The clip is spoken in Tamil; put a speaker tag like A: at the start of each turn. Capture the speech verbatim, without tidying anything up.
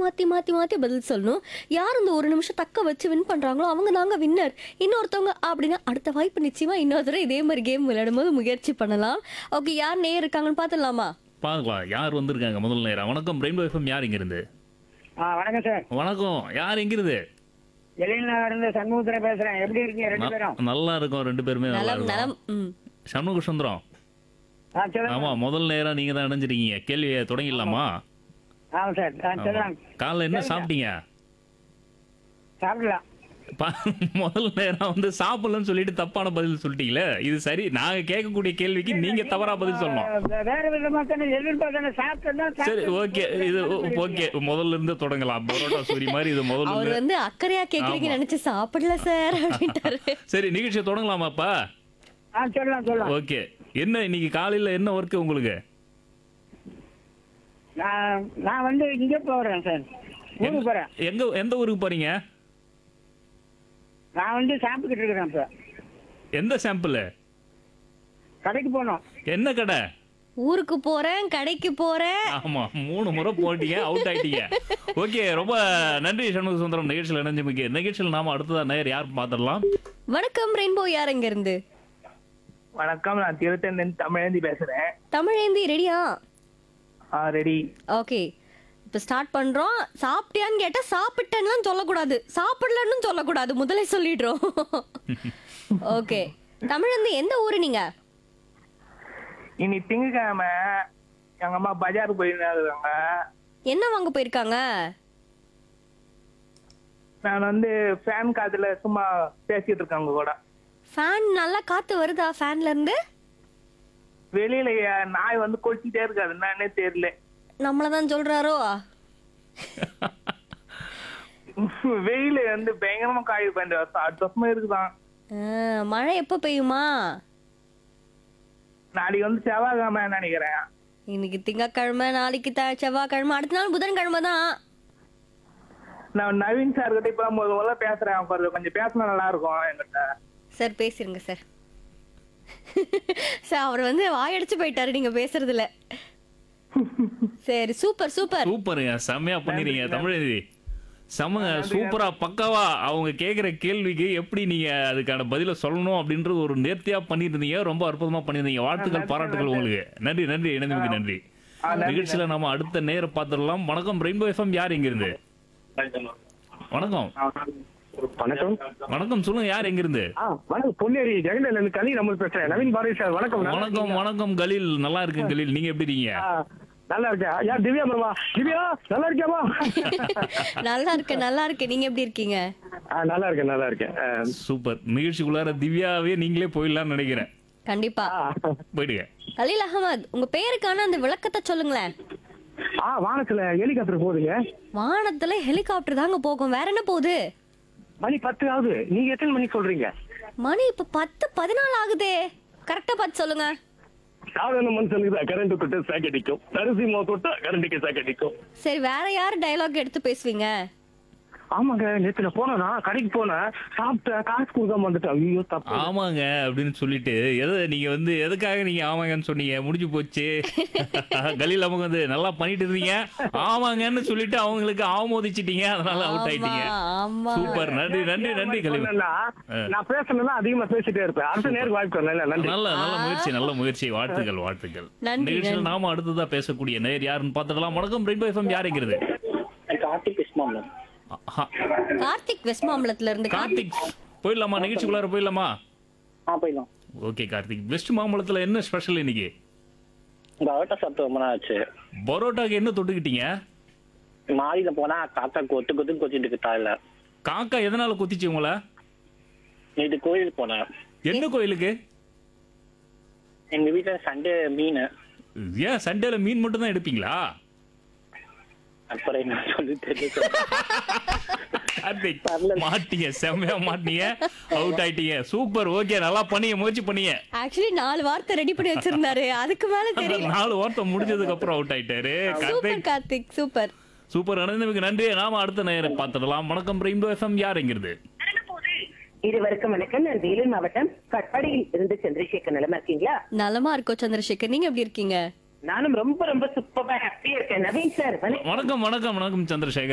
A: மாத்தி மாத்தி மாத்தி பதில் சொல்லணும். யார் இந்த ஒரு நிமிஷம் தக்க வச்சு வின் பண்றாங்களோ அவங்க தாங்க வின்னர். இன்னொருத்தவங்க அப்படின்னா அடுத்த வாய்ப்பு நிச்சயமா இன்னொரு தடவை இதே மாதிரி கேம் விளையாடும்போது முயற்சி பண்ணலாம். ஓகே, யார் நேர் இருக்காங்கன்னு பார்த்துடலாமா?
B: பார்க்கலாம் யார் வந்திருக்காங்க முதல் நேரம். வணக்கம் ரெயின்போ எஃப்எம், யார் இங்கிருந்து?
C: ஆ வணக்கம் சார்.
B: வணக்கம், யார் எங்கிருந்து?
C: எழில்நகர்ந்து சண்முகத்துல பேசுறேன். எப்படி இருக்கீங்க ரெண்டு பேரும்?
B: நல்லா இருக்கும், ரெண்டு பேருமே நல்லா
A: நலம்
B: இருக்கும்.
A: நலம். ம்.
B: சண்முக சுந்தரம்.
C: ஆ சொல்லுங்க.
B: ஆமா, முதல் நேரம் நீங்க தான் இணைஞ்சிருக்கீங்க. கேள்வியை தொடங்கிடலாமா?
C: ஆமா சார். ஆ
B: ஆமா.
C: சொல்லுங்க.
B: காலைல என்ன
C: சரிங்க.
B: சாப்பிட்டீங்க?
C: சாப்பிடலாம்.
B: பா- முதல் நேரம் வந்து சாப்பிடலன்னு சொல்லிட்டு தப்பான பதில் சொல்லிட்டீங்களே, இது சரி. நாங்க கேட்கக்கூடிய கேள்விக்கு நீங்க தவறா பதில் சொல்லணும்.
C: வே- வேற விதமா தானே எதிர்பார்த்தானே சாப்பிட்டா
B: சரி, ஓகே, இது ஓகே, முதல்ல இருந்து தொடங்கலாம். பரோட்டா சூரி மாதிரி இது முதல்ல
A: அவர்
B: இருந்து.
A: வந்து அக்கறையா கேக்குறீங்க
B: ஆமா.
A: நினைச்சு சாப்பிடல சார் அப்படின்ட்டாரு.
B: சரி, நிகழ்ச்சியை தொடங்கலாமாப்பா?
C: ஆ சொல்லலாம் சொல்லலாம்.
B: ஓகே, என்ன இன்னைக்கு காலையில என்ன ஒர்க் உங்களுக்கு?
C: நான் நான் வந்து இங்க போறேன் சார். ஊருக்கு
B: எங்க-
C: போறேன்.
B: எங்க எந்த ஊருக்கு போறீங்க?
C: நான் வந்து சாப்பிட்டுக்கிட்டு இருக்கிறேன் இப்ப.
B: எந்த சாம்பிள்?
C: கடைக்கு போனோம்.
B: என்ன கடை?
A: ஊருக்கு போறேன், கடைக்கு போறேன்.
B: ஆமா, மூணு முறை போட்டீங்க, அவுட் ஆயிட்டீங்க. ஓகே, ரொம்ப நன்றி சண்முக சுந்தரம், நிகழ்ச்சியில் இணைஞ்சமைக்கு. நிகழ்ச்சியில் நாம அடுத்ததா நேர் யார் பார்த்துடலாம்.
A: வணக்கம் ரெயின்போ, யார் எங்க இருந்து?
D: வணக்கம், நான் திருத்தன் தமிழேந்தி பேசுறேன்.
A: தமிழேந்தி ரெடியா?
D: ஆ ரெடி.
A: ஓகே, இப்போ ஸ்டார்ட் பண்றோம். சாப்பிட்டியான்னு கேட்டா சாப்பிட்டேன்னு சொல்லக்கூடாது, சாப்பிடலன்னு சொல்லக்கூடாது, முதல்ல சொல்லிடுறோம். ஓகே, தமிழேந்தி எந்த ஊரு நீங்க?
D: இனி திங்கக்கிழமை எங்க அம்மா பஜார் போயிருந்தாங்க.
A: என்ன வாங்க போயிருக்காங்க?
D: நான் வந்து ஃபேன் காத்துல சும்மா பேசிட்டு இருக்கேன் உங்க கூட.
A: ஃபேன் நல்லா காத்து வருதா ஃபேன்ல இருந்து?
D: வெளியில என் நாய் வந்து கொட்டிட்டே இருக்காது, என்னன்னே தெரியல.
A: நம்மளதான் சொல்றாரோ?
D: வெயில வந்து பயங்கரமா காய் பண்ண அடுத்த வருஷமா இருக்குதான்.
A: ஆ, மழை எப்போ பெய்யுமா?
D: நாளைக்கு வந்து செவ்வாய்க்கிழமை நினைக்கிறேன்.
A: இன்னைக்கு திங்கக்கிழமை, நாளைக்கு த செவ்வாய்க்கிழமை, அடுத்த நாள் புதன்கிழமை தான்.
D: நான் நவீன் சார் கிட்ட இப்ப முதல்ல முதல்ல பேசுறேன். அவர் கொஞ்சம் பேசினா நல்லா இருக்கும் என்கிட்ட.
A: Sir பேசிருங்க sir. சார் அவர் வந்து வாயடிச்சு போயிட்டாரு நீங்க பேசுறதுல. சரி, சூப்பர் சூப்பர்.
B: சூப்பருங்க, செம்மையா பண்ணிருங்க தமிழேந்தி. செம்மங்க, சூப்பரா பக்காவா அவங்க கேக்குற கேள்விக்கு எப்படி நீங்க அதுக்கான பதில சொல்லணும் அப்படின்றது ஒரு நேர்த்தியா பண்ணிருந்தீங்க. ரொம்ப அற்புதமா பண்ணிருந்தீங்க. வாழ்த்துக்கள், பாராட்டுகள் உங்களுக்கு. நன்றி நன்றி, இணைந்தமைக்கு நன்றி. நிகழ்ச்சியில நாம அடுத்த நேரம் பார்த்துடலாம். வணக்கம் ரெயின்போ எஃப்எம், யார் எங்க இருந்து? வணக்கம்.
E: வணக்கம்.
B: வணக்கம், சொல்லுங்க, யார் எங்க இருந்து?
E: ஆ, வணக்கம். பொன்னேரி ஜெகன் கலி நம்ம பேசுறேன். நவீன் பாரதி சார், வணக்கம். நல்லா
B: வணக்கம்
E: இருக்கீங்களா?
B: வணக்கம் கலீல், நல்லா இருக்கு கலீல், நீங்க எப்படி இருக்கீங்க?
E: ஆ, நல்லா இருக்கேன். யார் திவ்யா மேமா? திவ்யா நல்லா இருக்கியாமா?
A: நல்லா இருக்கு நல்லா இருக்கு, நீங்க எப்படி இருக்கீங்க?
E: ஆ, நல்லா இருக்கேன் நல்லா இருக்கேன். ஆ,
B: சூப்பர். நிகழ்ச்சிக்குள்ளார திவ்யாவே நீங்களே போயிடலாம்னு நினைக்கிறேன்.
A: கண்டிப்பா.
E: ஆ,
B: போயிடுங்க.
A: கலீல் அகமது, உங்க பேருக்கான அந்த விளக்கத்தை சொல்லுங்களேன்.
E: ஆ, வானத்துல ஹெலிகாப்டர் போகுதுங்க.
A: வானத்துல ஹெலிகாப்டர் தாங்க போகும், வேற என்ன போகுது?
E: மணி பத்து ஆகுது. நீங்க எத்தனை மணிக்கு சொல்றீங்க?
A: மணி இப்ப பத்து பதினாலு ஆகுதே. கரெக்டா பார்த்து சொல்லுங்க.
E: சாதாரண மனுஷனுக்கு தான் கரண்ட் தொட்டு சாக் அடிக்கும், தரிசி மோ தொட்டா கரண்ட்டுக்கு சாக் அடிக்கும்.
A: சரி, வேற யாரு டயலாக் எடுத்து பேசுவீங்க?
E: ஆமாங்க, நேத்துல போனா கடைக்கு போனேன், சாப்பிட்டேன், காசு கொடுக்காம வந்துட்டேன். ஐயோ தப்பு.
B: ஆமாங்க அப்படின்னு சொல்லிட்டு எதை நீங்க வந்து எதுக்காக நீங்க ஆமாங்கன்னு சொன்னீங்க? முடிஞ்சு போச்சு. கலீல் அவங்க வந்து நல்லா பண்ணிட்டு இருந்தீங்க, ஆமாங்கன்னு சொல்லிட்டு அவங்களுக்கு ஆமோதிச்சிட்டீங்க, அதனால அவுட் ஆயிட்டீங்க.
A: ஆமா.
B: சூப்பர், நன்றி நன்றி நன்றி கலீல்.
E: சொன்னேன்னா, நான் பேசணும்னா அதிகமா பேசிட்டே இருப்பேன். அடுத்த நேரம் வாய்ப்பு தரேன். நன்றி.
B: நல்ல நல்ல முயற்சி, நல்ல முயற்சி. வாழ்த்துக்கள் வாழ்த்துக்கள்.
A: நன்றி,
B: நிகழ்ச்சியில்
A: நன்றி.
B: நாம அடுத்ததா பேசக்கூடிய நேர் யாருன்னு பார்த்துடலாம். வணக்கம் ரெயின்போ எஃப்எம், யார் எங்கிறது?
D: கார்த்திக் இஸ்மாம்.
B: ஆஹா.
A: கார்த்திக் வெஸ்ட் மாம்பலத்துல இருந்து.
B: கார்த்திக், போயிடலாமா? நிகழ்ச்சிக்குள்ளார போயிடலாமா?
D: ஆ போயிடலாம்.
B: ஓகே கார்த்திக், வெஸ்ட் மாம்பலத்துல என்ன ஸ்பெஷல் இன்னைக்கு?
D: பரோட்டா சாப்பிட்டு ரொம்ப நாள் ஆச்சு.
B: பரோட்டாக்கு என்ன தொட்டுக்கிட்டீங்க?
D: மாடியில போனா காக்கா கொத்து கொத்து கொத்திட்டு இருக்கு தாயில.
B: காக்கா எதனால குத்திச்சு உங்களை?
D: நேற்று கோயிலுக்கு போனேன்.
B: என்ன கோயிலுக்கு?
D: எங்க வீட்டுல சண்டே மீன்.
B: ஏன் சண்டேல மீன் மட்டும் தான் எடுப்பீங்களா?
D: அப்புறம் என்ன சொல்லி தெரியல.
B: கார்த்திக், மாட்டீங்க, செம்மையா மாட்டீங்க, அவுட் ஆயிட்டீங்க. சூப்பர், ஓகே, நல்லா பண்ணீங்க, முயற்சி பண்ணீங்க.
A: ஆக்சுவலி நாலு வார்த்தை ரெடி பண்ணி வச்சிருந்தாரு, அதுக்கு மேல தெரியல.
B: நாலு வார்த்தை முடிஞ்சதுக்கு அப்புறம் அவுட் ஆயிட்டாரு.
A: Super
B: Karthik,
A: Karthik, super
B: super. அனந்தமிக்கு நன்றி. நாம அடுத்த நேரம் பார்த்துடலாம். வணக்கம் ரெயின்போ எஃப்எம், யார் எங்கிறது?
F: இருவருக்கும் வணக்கம். நான் வேலூர் மாவட்டம் கட்பாடியில் இருந்து சந்திரசேகர். நலமா இருக்கீங்களா?
A: நலமா இருக்கோம் சந்திரசேகர், நீங்க எப்படி இருக்கீங்க?
F: நானும் ரொம்ப ரொம்ப சூப்பரா ஹாப்பியா இருக்கேன். நவீன் சார்
B: வணக்கம் வணக்கம் வணக்கம் சந்திரசேகர்.